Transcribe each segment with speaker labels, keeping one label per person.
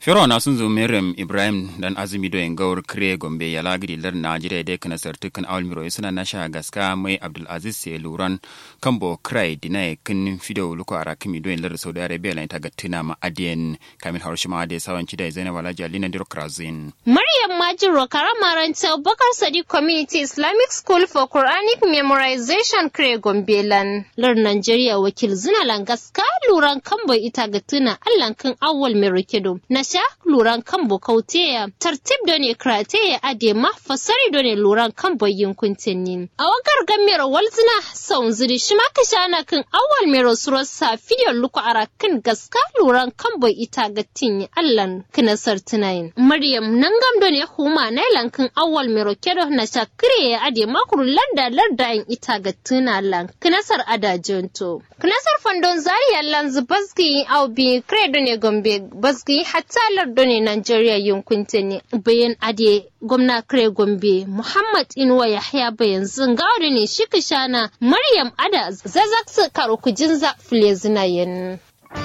Speaker 1: Firona sun zo Miriam Ibrahim dan azumi do engawar kire Gombe ya lagiri lar Najeriya da kana sartu kan awal suna nasha gaska mai Abdul Aziz se luran kambo krai dinai kin fido luko arakimi do lar Saudi Arabia lan ta gatina ma adien Kamil Harushima da sawanci da Zainab Alhaji Alina Dirokrazin.
Speaker 2: Maryam Majiro Karamaranta Bakar Sadiq Community Islamic School for Quranic Memorization kire Gombe lan lar Najeriya wakil zuna gaska luran kambo ita gatina Allah kan awal merokedo sha luran kan bokauteya tartib da ne krateya adema fasari da ne luran kan boyin kuntinnin a wagar gamero walzina saun zuri shi ma kashana kan awal mero surasa fiyo luku arakin gaska luran kan boy ita gatin allan kana sartinayin maryam nangam da ne huma nailan kan awal mero kedo na shakire adema kurullan da larda ita gatin allan kanasar adajonto kanasar fandon zariya lanzu basgi au bi credo ne gombe basgi hatta lardone Najeriya yankunta ne bayan ade gwamna kare Gombe Muhammad Inuwa Yahya bayan zungawa ne shi kishana Maryam Ada zazak karo kujin za fule zinayen.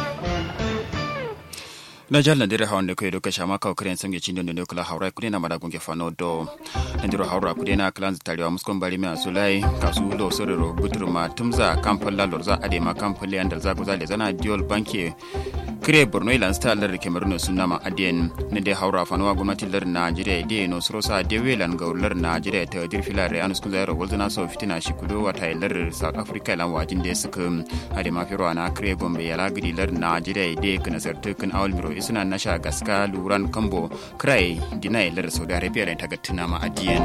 Speaker 1: Na jalla dire hawnde ko edo kasha maka okren sange chindo ndo kula hawra kudena madagunge fano do ndiro hawra kudena klan taliwa muskon bari me asulai kasu lo sorero buturma tumza kampalla lorza ade ma kampalle andal za gozale zana diol banke kire borno ilan stalar kemeruno sunama adien ne de hawra fano gwamnati lar Najeriya de no sorosa de welan gaular Najeriya ta dirfilare anus kuzaro wolzana so fitina shikudo wata lar South Africa lan wajin de suka ade ma firo ana kire Gombe ya lagidi lar Najeriya de kana sartu kan awal miro suna nasha gaska luran kambo krai dinai lar Saudi Arabia da tagattina ma adiyan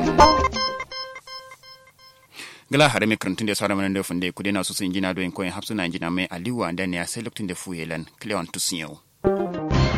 Speaker 1: gala hare me krantun da sara manan da funde kudena su sun jina do en koyin hapsuna jina mai aliwa da ne ya sai lokacin da fuyelan cleon tusinyo